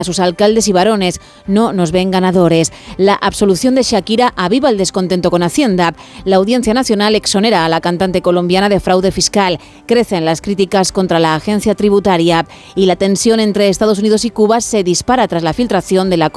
a sus alcaldes y varones: no nos ven ganadores. La absolución de Shakira aviva el descontento con Hacienda. La Audiencia Nacional exonera a la cantante colombiana de fraude fiscal. Crecen las críticas contra la agencia tributaria. Y la tensión entre Estados Unidos y Cuba se dispara tras la filtración de la